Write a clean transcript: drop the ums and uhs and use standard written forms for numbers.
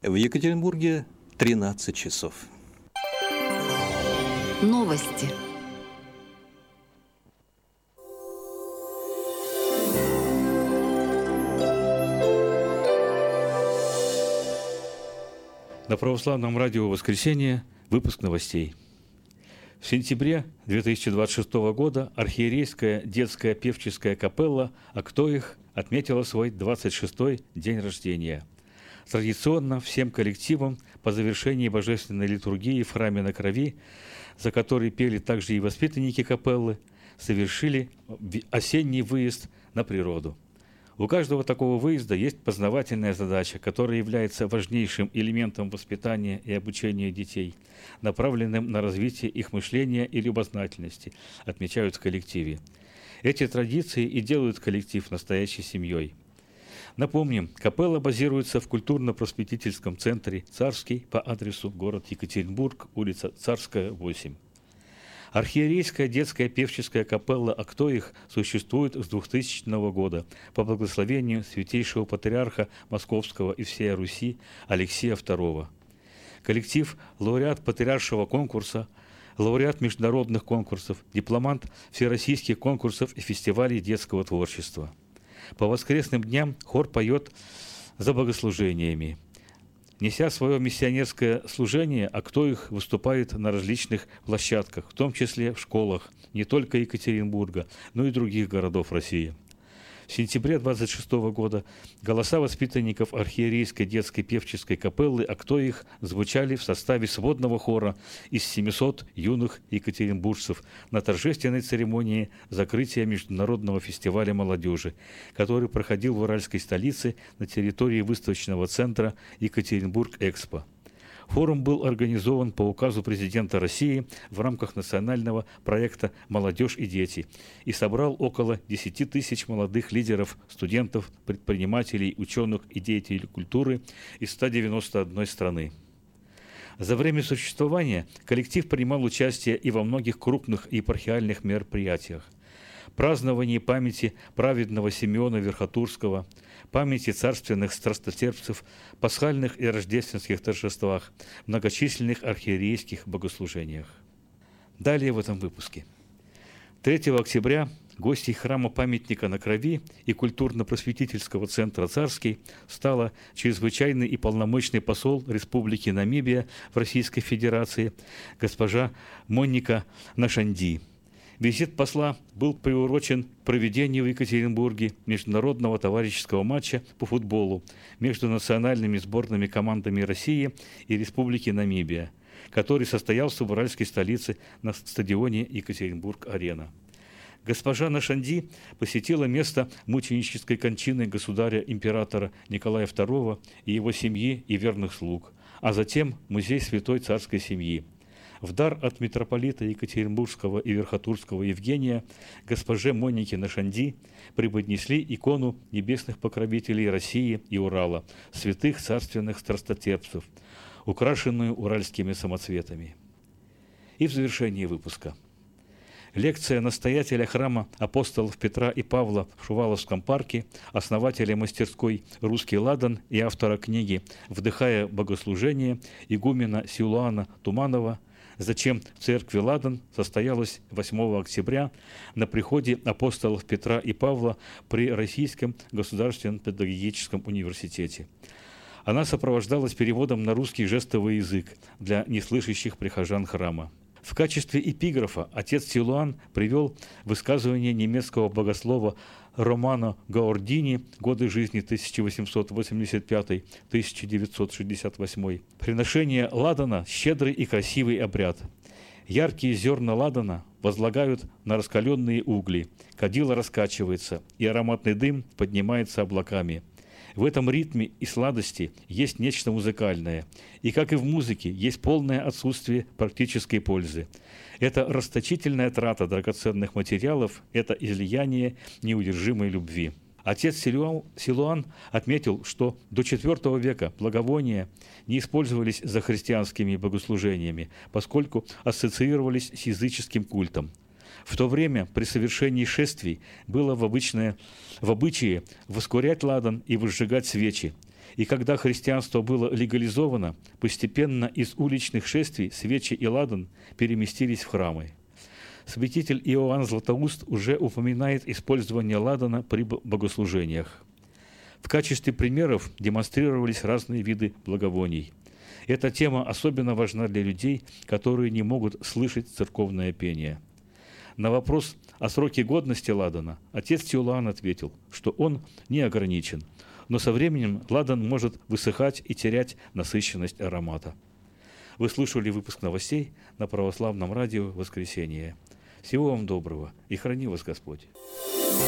В Екатеринбурге 13 часов. Новости. На православном радио «Воскресенье» выпуск новостей. В сентябре 2026 года архиерейская детская певческая капелла «Актоих» отметила свой 26-й день рождения. Традиционно всем коллективам по завершении божественной литургии в храме на Крови, за который пели также и воспитанники капеллы, совершили осенний выезд на природу. У каждого такого выезда есть познавательная задача, которая является важнейшим элементом воспитания и обучения детей, направленным на развитие их мышления и любознательности, отмечают в коллективе. Эти традиции и делают коллектив настоящей семьей. Напомним, капелла базируется в культурно-просветительском центре «Царский» по адресу город Екатеринбург, улица Царская, 8. Архиерейская детская певческая капелла «Актоих» существует с 2000 года по благословению святейшего патриарха Московского и всей Руси Алексия II. Коллектив – лауреат патриаршего конкурса, лауреат международных конкурсов, дипломант всероссийских конкурсов и фестивалей детского творчества. По воскресным дням хор поет за богослужениями. Неся свое миссионерское служение, «Актоих» выступает на различных площадках, в том числе в школах не только Екатеринбурга, но и других городов России. В сентябре 26 года голоса воспитанников архиерейской детской певческой капеллы «Актоих» звучали в составе сводного хора из 700 юных екатеринбуржцев на торжественной церемонии закрытия Международного фестиваля молодежи, который проходил в уральской столице на территории выставочного центра «Екатеринбург-Экспо». Форум был организован по указу президента России в рамках национального проекта «Молодежь и дети» и собрал около 10 тысяч молодых лидеров, студентов, предпринимателей, ученых и деятелей культуры из 191 страны. За время существования коллектив принимал участие и во многих крупных епархиальных мероприятиях. Празднование памяти праведного Симеона Верхотурского, памяти царственных страстотерпцев, пасхальных и рождественских торжествах, многочисленных архиерейских богослужениях. Далее в этом выпуске. 3 октября гостьей храма памятника на Крови и культурно-просветительского центра «Царский» стала чрезвычайный и полномочный посол Республики Намибия в Российской Федерации госпожа Моника Нашанди. Визит посла был приурочен к проведению в Екатеринбурге международного товарищеского матча по футболу между национальными сборными командами России и Республики Намибия, который состоялся в уральской столице на стадионе Екатеринбург-Арена. Госпожа Нашанди посетила место мученической кончины государя-императора Николая II и его семьи и верных слуг, а затем музей Святой Царской семьи. В дар от митрополита Екатеринбургского и Верхотурского Евгения госпоже Монике Нашанди преподнесли икону небесных покровителей России и Урала, святых царственных страстотерпцев, украшенную уральскими самоцветами. И в завершении выпуска. Лекция настоятеля храма апостолов Петра и Павла в Шуваловском парке, основателя мастерской «Русский ладан» и автора книги «Вдыхая богослужение» игумена Силуана Туманова «Зачем в церкви ладан» состоялась 8 октября на приходе апостолов Петра и Павла при Российском государственном педагогическом университете. Она сопровождалась переводом на русский жестовый язык для неслышащих прихожан храма. В качестве эпиграфа отец Силуан привел высказывание немецкого богослова Романо Гаордини «Годы жизни 1885-1968». Приношение ладана – щедрый и красивый обряд. Яркие зерна ладана возлагают на раскаленные угли, кадило раскачивается, и ароматный дым поднимается облаками. В этом ритме и сладости есть нечто музыкальное, и, как и в музыке, есть полное отсутствие практической пользы. Это расточительная трата драгоценных материалов, это излияние неудержимой любви. Отец Силуан отметил, что до IV века благовония не использовались за христианскими богослужениями, поскольку ассоциировались с языческим культом. В то время при совершении шествий было в обычае воскурять ладан и возжигать свечи. И когда христианство было легализовано, постепенно из уличных шествий свечи и ладан переместились в храмы. Святитель Иоанн Златоуст уже упоминает использование ладана при богослужениях. В качестве примеров демонстрировались разные виды благовоний. Эта тема особенно важна для людей, которые не могут слышать церковное пение. На вопрос о сроке годности ладана отец Тиолуан ответил, что он не ограничен, но со временем ладан может высыхать и терять насыщенность аромата. Вы слушали выпуск новостей на Православном радио «Воскресенье». Всего вам доброго и храни вас Господь!